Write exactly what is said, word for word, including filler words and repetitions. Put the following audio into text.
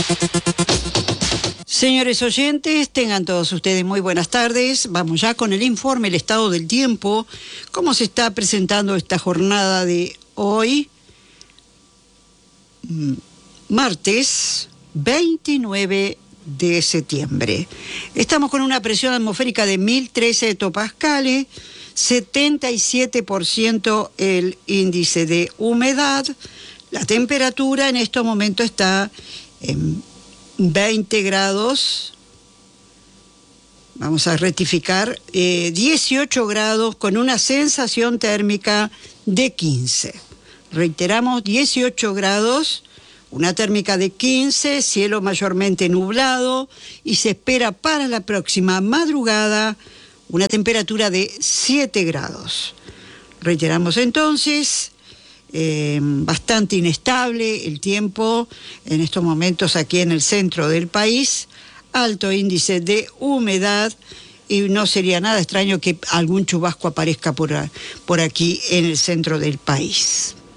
Señores oyentes, tengan todos ustedes muy buenas tardes. Vamos ya con el informe, el estado del tiempo, cómo se está presentando esta jornada de hoy, martes veintinueve de septiembre. Estamos con una presión atmosférica de mil trece hectopascales, setenta y siete por ciento el índice de humedad. La temperatura en estos momentos está en veinte grados, vamos a rectificar, eh, dieciocho grados con una sensación térmica de quince. Reiteramos, dieciocho grados, una térmica de quince, cielo mayormente nublado y se espera para la próxima madrugada una temperatura de siete grados. Reiteramos entonces, Eh, bastante inestable el tiempo en estos momentos aquí en el centro del país, alto índice de humedad y no sería nada extraño que algún chubasco aparezca por, por aquí en el centro del país.